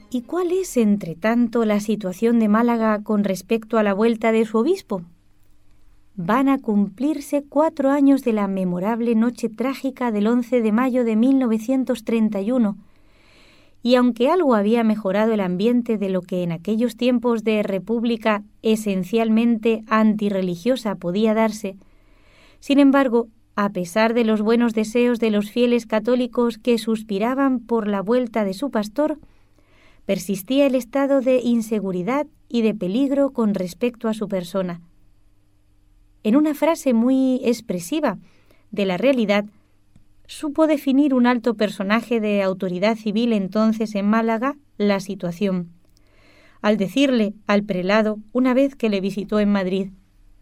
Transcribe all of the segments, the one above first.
¿Y cuál es, entre tanto, la situación de Málaga con respecto a la vuelta de su obispo? Van a cumplirse 4 años de la memorable noche trágica del 11 de mayo de 1931, y aunque algo había mejorado el ambiente de lo que en aquellos tiempos de república esencialmente antirreligiosa podía darse, sin embargo, a pesar de los buenos deseos de los fieles católicos que suspiraban por la vuelta de su pastor, persistía el estado de inseguridad y de peligro con respecto a su persona. En una frase muy expresiva de la realidad, supo definir un alto personaje de autoridad civil entonces en Málaga la situación, al decirle al prelado una vez que le visitó en Madrid: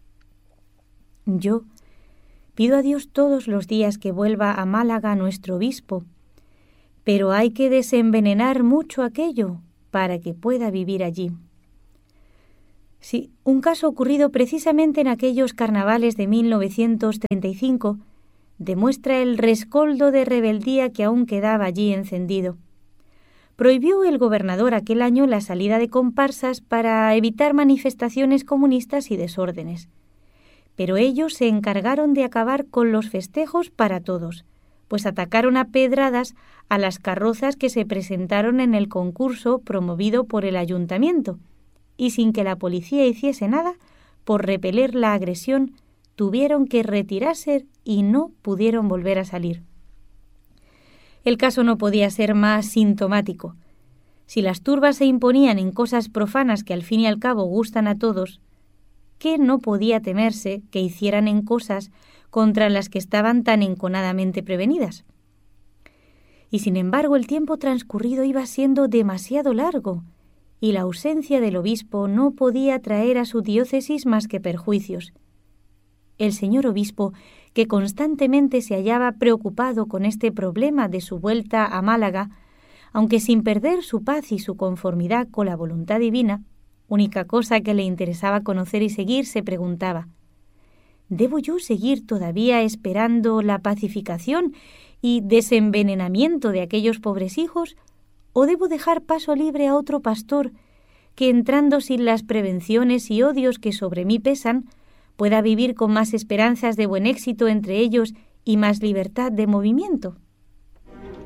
«Yo pido a Dios todos los días que vuelva a Málaga nuestro obispo, pero hay que desenvenenar mucho aquello para que pueda vivir allí». Sí, un caso ocurrido precisamente en aquellos carnavales de 1935 demuestra el rescoldo de rebeldía que aún quedaba allí encendido. Prohibió el gobernador aquel año la salida de comparsas para evitar manifestaciones comunistas y desórdenes. Pero ellos se encargaron de acabar con los festejos para todos, pues atacaron a pedradas a las carrozas que se presentaron en el concurso promovido por el ayuntamiento, y sin que la policía hiciese nada por repeler la agresión, tuvieron que retirarse y no pudieron volver a salir. El caso no podía ser más sintomático. Si las turbas se imponían en cosas profanas que al fin y al cabo gustan a todos, ¿qué no podía temerse que hicieran en cosas contra las que estaban tan enconadamente prevenidas? Y sin embargo el tiempo transcurrido iba siendo demasiado largo, y la ausencia del obispo no podía traer a su diócesis más que perjuicios. El señor obispo, que constantemente se hallaba preocupado con este problema de su vuelta a Málaga, aunque sin perder su paz y su conformidad con la voluntad divina, única cosa que le interesaba conocer y seguir, se preguntaba: ¿debo yo seguir todavía esperando la pacificación y desenvenenamiento de aquellos pobres hijos, o debo dejar paso libre a otro pastor que, entrando sin las prevenciones y odios que sobre mí pesan, pueda vivir con más esperanzas de buen éxito entre ellos y más libertad de movimiento?